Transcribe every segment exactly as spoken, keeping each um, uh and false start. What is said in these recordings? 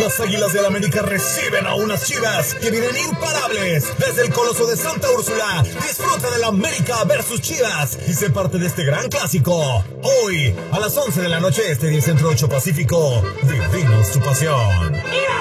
Las Águilas del América reciben a unas Chivas que vienen imparables desde el Coloso de Santa Úrsula. Disfruta del América versus Chivas y sé parte de este gran clásico. Hoy, a las once de la noche, este diez Centro ocho Pacífico. Vivimos tu pasión.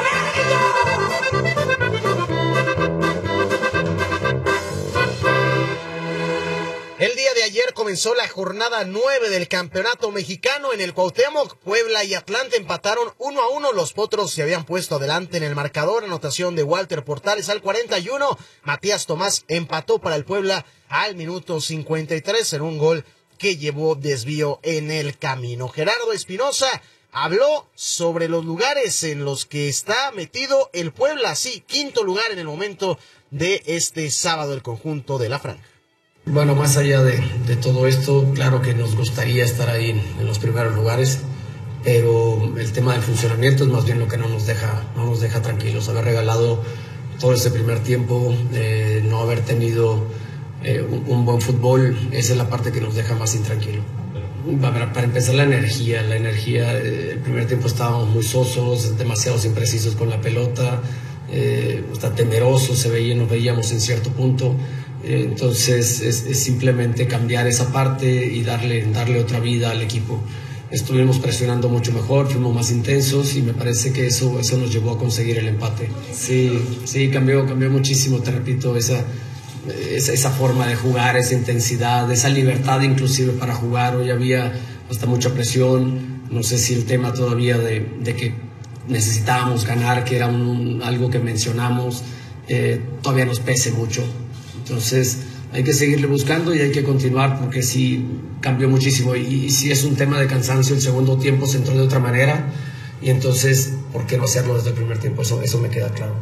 El día de ayer comenzó la jornada nueve del Campeonato Mexicano en el Cuauhtémoc. Puebla y Atlante empataron uno a uno. Los Potros se habían puesto adelante en el marcador. Anotación de Walter Portales al cuarenta y uno. Matías Tomás empató para el Puebla al minuto cincuenta y tres en un gol que llevó desvío en el camino. Gerardo Espinosa habló sobre los lugares en los que está metido el Puebla. Sí, quinto lugar en el momento de este sábado el conjunto de la Franja. Bueno, más allá de, de todo esto, claro que nos gustaría estar ahí en, en los primeros lugares, pero el tema del funcionamiento es más bien lo que no nos deja, no nos deja tranquilos. Haber regalado todo ese primer tiempo, eh, no haber tenido eh, un, un buen fútbol, esa es la parte que nos deja más intranquilo. Para, para empezar, la energía, la energía, eh, el primer tiempo estábamos muy sosos, demasiados imprecisos con la pelota, eh, hasta temerosos se veía, nos veíamos en cierto punto. Entonces es, es simplemente cambiar esa parte y darle, darle otra vida al equipo. Estuvimos presionando mucho mejor, fuimos más intensos y me parece que eso, eso nos llevó a conseguir el empate. Sí, sí, cambió, cambió muchísimo, te repito, esa, esa, esa forma de jugar, esa intensidad, esa libertad inclusive para jugar. Hoy había hasta mucha presión, no sé si el tema todavía de, de que necesitábamos ganar, que era un, algo que mencionamos, eh, todavía nos pese mucho. Entonces hay que seguirle buscando y hay que continuar porque sí cambió muchísimo y, y sí es un tema de cansancio. El segundo tiempo se entró de otra manera y entonces ¿por qué no hacerlo desde el primer tiempo? Eso, eso me queda claro.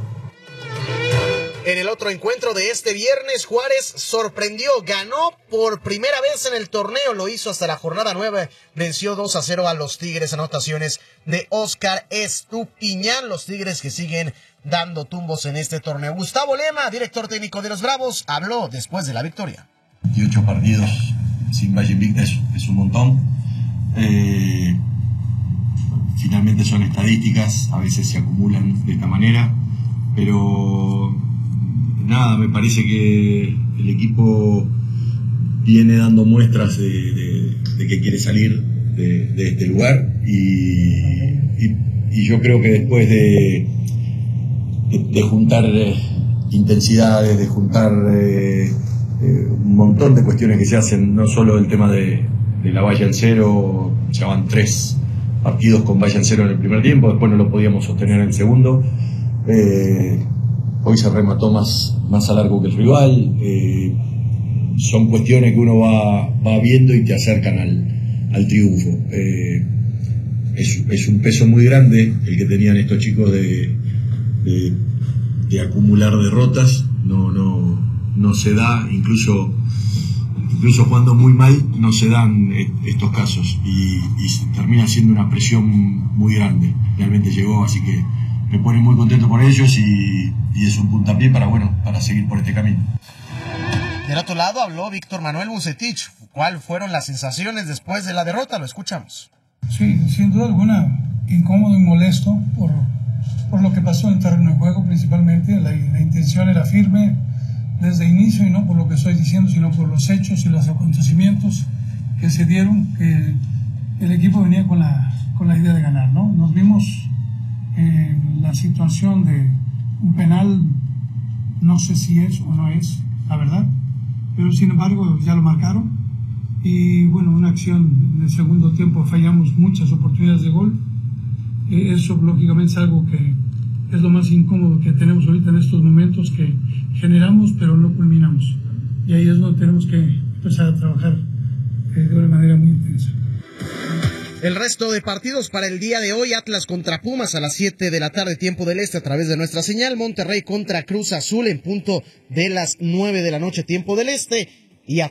En el otro encuentro de este viernes, Juárez sorprendió, ganó por primera vez en el torneo, lo hizo hasta la jornada nueve, venció dos a cero a los Tigres, anotaciones de Oscar Estupiñán, los Tigres que siguen dando tumbos en este torneo. Gustavo Lema, director técnico de los Bravos, habló después de la victoria. veintiocho partidos sin Valle Invicta es, es un montón. Eh, finalmente son estadísticas, a veces se acumulan de esta manera, pero nada, me parece que el equipo viene dando muestras de, de, de que quiere salir de, de este lugar y, y, y yo creo que después de, de, de juntar eh, intensidades, de juntar eh, eh, un montón de cuestiones que se hacen, no solo el tema de, de la valla al cero, ya van tres partidos con valla al cero en el primer tiempo, después no lo podíamos sostener en el segundo. Eh, Hoy se remató más, más a largo que el rival. Eh, son cuestiones que uno va, va viendo y te acercan al, al triunfo. Eh, es, es un peso muy grande el que tenían estos chicos de, de, de acumular derrotas. No, no, no se da, incluso, incluso jugando muy mal, no se dan estos casos. Y, y termina siendo una presión muy grande. Realmente llegó, así que me pone muy contento por ellos y, y es un puntapié para, bueno, para seguir por este camino. Del otro lado habló Víctor Manuel Bucetich. ¿Cuáles fueron las sensaciones después de la derrota? Lo escuchamos. Sí, sin duda alguna, incómodo y molesto por, por lo que pasó en terreno de juego principalmente. La, la intención era firme desde el inicio y no por lo que estoy diciendo, sino por los hechos y los acontecimientos que se dieron, que el equipo venía con la, con la idea de ganar, ¿no? Nos vimos en la situación de un penal, no sé si es o no es, la verdad, pero sin embargo ya lo marcaron y bueno, una acción en el segundo tiempo, fallamos muchas oportunidades de gol. Eh, eso lógicamente es algo que es lo más incómodo que tenemos ahorita en estos momentos, que generamos pero no culminamos, y ahí es donde tenemos que empezar a trabajar eh, de una manera muy intensa. El resto de partidos para el día de hoy: Atlas contra Pumas a las siete de la tarde, tiempo del este, a través de nuestra señal. Monterrey contra Cruz Azul en punto de las nueve de la noche, tiempo del este.